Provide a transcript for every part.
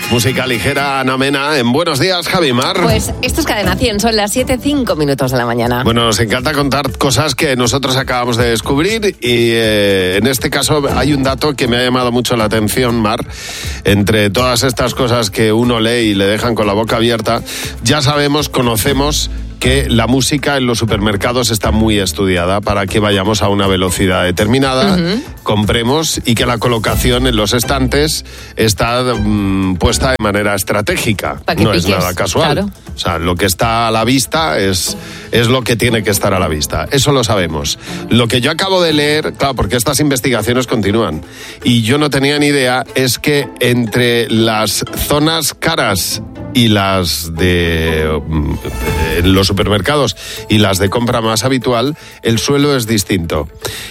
Música ligera, amena, en Buenos Días, Javi Mar. Pues esto es Cadena 100, son las 7:05 de la mañana. Bueno, nos encanta contar cosas que nosotros acabamos de descubrir y en este caso hay un dato que me ha llamado mucho la atención, Mar. Entre todas estas cosas que uno lee y le dejan con la boca abierta, ya sabemos, conocemos que la música en los supermercados está muy estudiada para que vayamos a una velocidad determinada, compremos y que la colocación en los estantes está puesta de manera estratégica. No es nada casual. Claro. O sea, lo que está a la vista es lo que tiene que estar a la vista. Eso lo sabemos. Lo que yo acabo de leer, claro, porque estas investigaciones continúan, y yo no tenía ni idea, es que entre las zonas caras y las de los supermercados y las de compra más habitual, el suelo es distinto.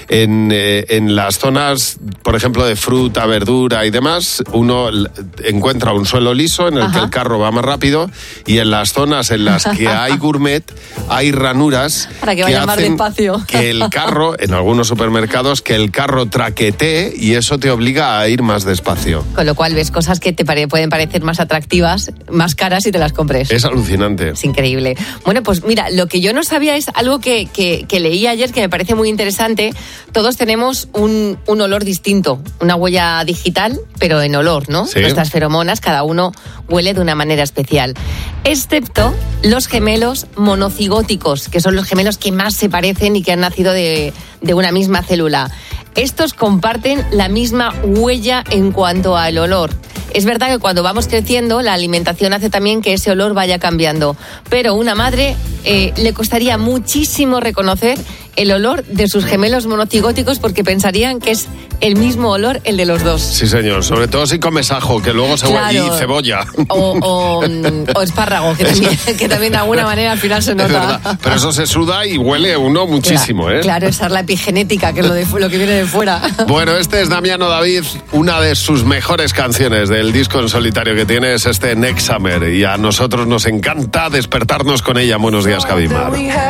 En las zonas, por ejemplo, de fruta, verdura y demás, uno encuentra un suelo liso en el que el carro va más rápido, y en las zonas en las que hay gourmet hay ranuras para que vaya más despacio. Que el carro, en algunos supermercados, que el carro traquetee y eso te obliga a ir más despacio. Con lo cual ves cosas que te pueden parecer más atractivas, más caras y te las compres. Es alucinante. Es increíble. Bueno, pues mira, lo que yo no sabía es algo que leí ayer que me parece muy interesante. Todos tenemos un olor distinto, una huella digital, pero en olor, ¿no? Sí. Nuestras feromonas, cada uno huele de una manera especial. Excepto los gemelos monocigóticos, que son los gemelos que más se parecen y que han nacido de una misma célula. Estos comparten la misma huella en cuanto al olor. Es verdad que cuando vamos creciendo, la alimentación hace también que ese olor vaya cambiando. Pero una madre le costaría muchísimo reconocer el olor de sus gemelos monocigóticos porque pensarían que es el mismo olor el de los dos. Sí, señor. Sobre todo si comes ajo, que luego y cebolla. O espárrago, que también de alguna manera al final se nota. Es verdad. Pero eso se suda y huele uno muchísimo, claro, Claro, esa es la epigenética, que es lo que viene de fuera. Bueno, este es Damiano David. Una de sus mejores canciones del disco en solitario que tiene es este Next Summer. Y a nosotros nos encanta despertarnos con ella. Buenos días, Javi Mar.